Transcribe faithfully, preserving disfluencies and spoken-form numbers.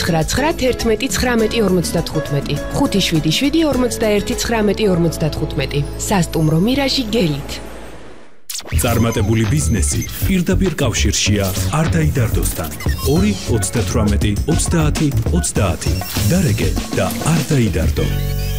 ცხრა ცხრა თერთმეტი ცხრამეტი ორმოცდათხუთმეტი ხუთი შვიდი შვიდი ორმოცდაერთი ცხრამეტი ორმოცდათხუთმეტი სასტუმრო მირაჟი გელით. წარმატებული ბიზნესი პირდაპირ კავშირშია არდაი დარდოსთან. ორი ოცდათვრამეტი ოცდაათი ოცდაათი. დარეგე და არდაი დარდო.